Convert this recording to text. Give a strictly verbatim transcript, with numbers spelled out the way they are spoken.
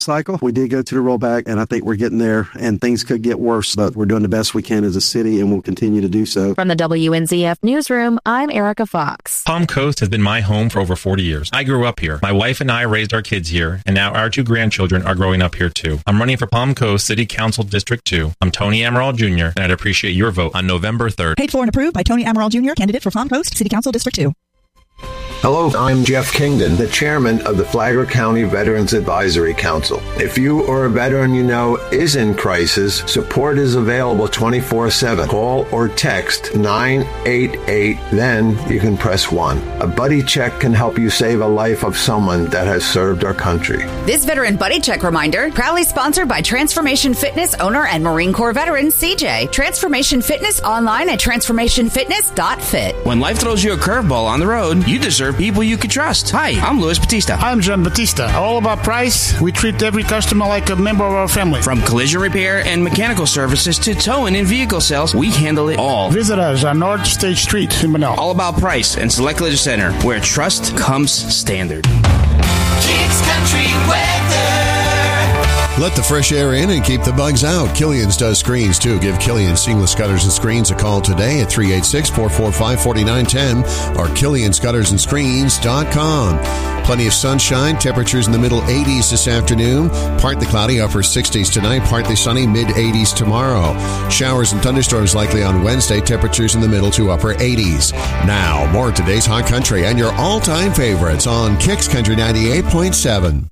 cycle. We did go to the rollback, and I think we're getting there, and things could get worse, but we're doing the best we can as a city, and we'll continue to do so. From the W N Z F Newsroom, I'm Erica Fox. Palm Coast has been my home for over forty years. I grew up here. My wife and I raised our kids here, and now our two grandchildren are growing up here too. I'm running for Palm Coast City Council District two. I'm Tony Amaral Junior, and I'd appreciate your vote on November third. Paid for and approved by Tony Amaral Junior, candidate for Palm Coast City Council District two. Hello, I'm Jeff Kingdon, the chairman of the Flagler County Veterans Advisory Council. If you or a veteran you know is in crisis, support is available twenty-four seven. Call or text nine eight eight, then you can press one. A buddy check can help you save a life of someone that has served our country. This Veteran Buddy Check reminder, proudly sponsored by Transformation Fitness owner and Marine Corps veteran C J. Transformation Fitness online at transformation fitness dot fit. When life throws you a curveball on the road, you deserve people you can trust. Hi, I'm Luis Batista. I'm John Batista. All about price. We treat every customer like a member of our family. From collision repair and mechanical services to towing and vehicle sales, we handle it all. Visit us on North State Street in Manila. All about price and Select Collision Center, where trust comes standard. Kicks Country Weather. Let the fresh air in and keep the bugs out. Killian's does screens, too. Give Killian Seamless Gutters and Screens a call today at three eight six, four four five, four nine one zero or killians gutters and screens dot com. Plenty of sunshine. Temperatures in the middle eighties this afternoon. Partly cloudy, upper sixties tonight. Partly sunny, mid eighties tomorrow. Showers and thunderstorms likely on Wednesday. Temperatures in the middle to upper eighties. Now, more of today's Hot Country and your all-time favorites on Kicks Country ninety-eight point seven.